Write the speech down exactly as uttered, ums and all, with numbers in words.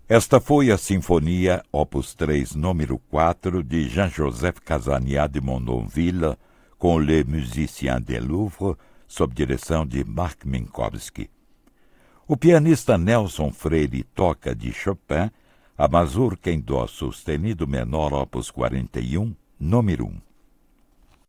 Esta foi a Sinfonia Opus três, número quatro, de Jean-Joseph Casaniat de Mondonville, com Les Musiciens du Louvre, sob direção de Mark Minkowski. O pianista Nelson Freire toca de Chopin a Mazurca em Dó sustenido menor Opus quarenta e um, número um.